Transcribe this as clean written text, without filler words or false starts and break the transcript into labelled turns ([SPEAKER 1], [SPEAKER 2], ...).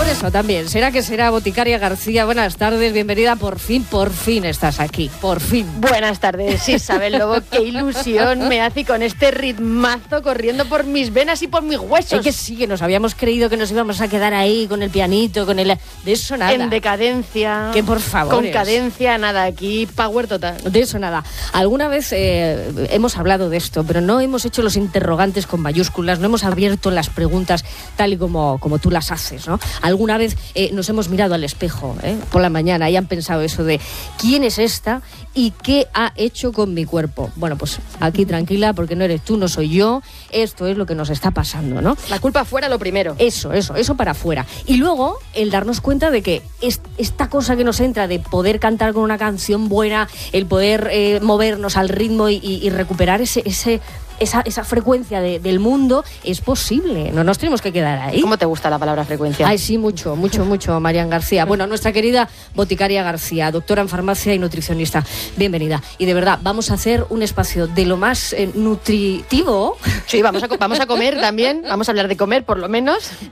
[SPEAKER 1] eso también. ¿Será que será? Boticaria García, buenas tardes, bienvenida. Por fin estás aquí, por fin.
[SPEAKER 2] Buenas tardes, Isabel Lobo. Qué ilusión me hace con este ritmazo corriendo por mis venas y por mis huesos.
[SPEAKER 1] Es que sí, que nos habíamos creído que nos íbamos a quedar ahí con el pianito, con el... De eso nada.
[SPEAKER 2] En decadencia.
[SPEAKER 1] Que por favor.
[SPEAKER 2] Con cadencia, nada, aquí power total.
[SPEAKER 1] De eso nada. Alguna vez hemos hablado de esto, pero no hemos hecho los interrogantes con mayúsculas, no hemos abierto las preguntas tal y como tú las haces, ¿no? Alguna vez nos hemos mirado al espejo por la mañana y han pensado eso de ¿quién es esta y qué ha hecho con mi cuerpo? Bueno, pues aquí tranquila, porque no eres tú, no soy yo, esto es lo que nos está pasando, ¿no?
[SPEAKER 2] La culpa fuera lo primero.
[SPEAKER 1] Eso para afuera. Y luego el darnos cuenta de que esta cosa que nos entra de poder cantar con una canción buena, el poder movernos al ritmo y recuperar esa frecuencia del mundo, es posible. No nos tenemos que quedar ahí.
[SPEAKER 2] ¿Cómo te gusta la palabra frecuencia?
[SPEAKER 1] Ay, sí, mucho, Marian García. Bueno, nuestra querida Boticaria García, doctora en farmacia y nutricionista. Bienvenida. Y de verdad, vamos a hacer un espacio de lo más nutritivo.
[SPEAKER 2] Sí, vamos a comer también. Vamos a hablar de comer, por lo menos.